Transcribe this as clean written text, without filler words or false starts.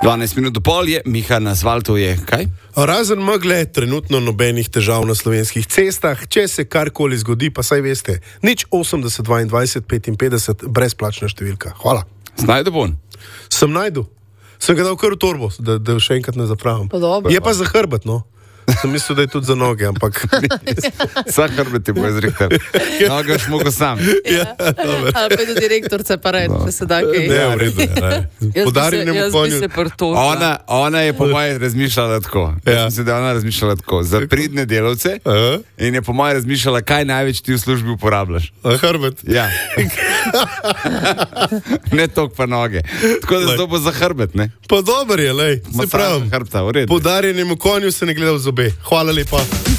12 minut do pol je, Miha na asfaltu je kaj? Razen megle, trenutno nobenih težav na slovenskih cestah. Če se karkoli zgodi, pa saj veste, nič 80 22 55 brezplačna številka. Hvala. Znajdu bon? Sem najdu. Sem ga dal kar v torbo, da še enkrat ne zapravim. Je pa za hrbet, no. Sem mislil, da je tudi za noge, ampak... Vsak hrbet ti bo izrektal. Noga još mogo sam. Ali pa je do direktorce pa reči, da se da kaj. Ne, v redu. Podarjenemu konju. Ona je po moje razmišljala tako. Mislim, da je ona razmišljala tako. Za pridne delavce in je po moje razmišljala, kaj največ ti v službi uporabljaš. Hrbet. Ja. Ne tok pa noge. Tako da to bo za hrbet, ne? Pa dober je, lej. Se pravim. Hrbta, v redu. Podarjenemu konju se ne gleda v zobe. Hvala lepa.